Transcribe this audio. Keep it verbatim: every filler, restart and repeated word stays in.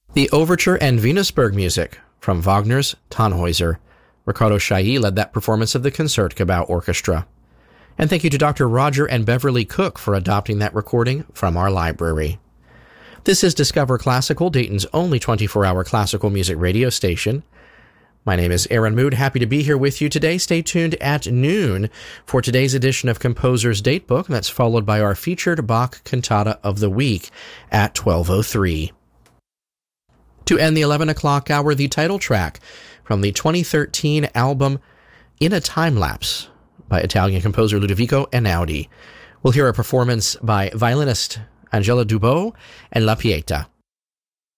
The Overture and Venusberg music from Wagner's Tannhäuser. Ricardo Chailly led that performance of the Concertgebouw Orchestra. And thank you to Doctor Roger and Beverly Cook for adopting that recording from our library. This is Discover Classical, Dayton's only twenty-four hour classical music radio station. My name is Aaron Mood. Happy to be here with you today. Stay tuned at noon for today's edition of Composer's Datebook. That's followed by our featured Bach Cantata of the Week at twelve oh three. To end the eleven o'clock hour, the title track from the twenty thirteen album In a Time Lapse by Italian composer Ludovico Einaudi. We'll hear a performance by violinist Angela Dubot and La Pieta.